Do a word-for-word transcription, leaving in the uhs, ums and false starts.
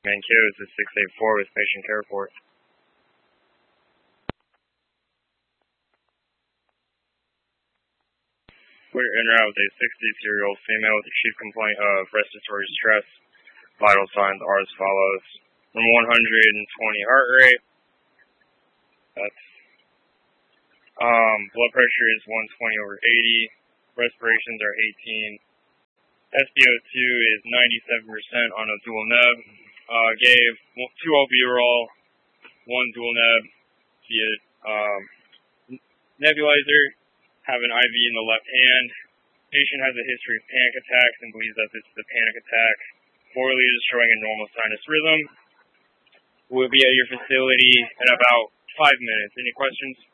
Mankato is six eight four with patient care report. We're en route with a sixty-three-year-old female with a chief complaint of respiratory stress. Vital signs are as follows. From one hundred twenty heart rate. That's um, blood pressure is one twenty over eighty. Respirations are eighteen. S p O two is ninety-seven percent on a dual neb. Uh, gave two albuterol, one dual neb via um, nebulizer. Have an I V in the left hand. Patient has a history of panic attacks and believes that this is a panic attack. Four liters showing a normal sinus rhythm. We'll be at your facility in about five minutes. Any questions?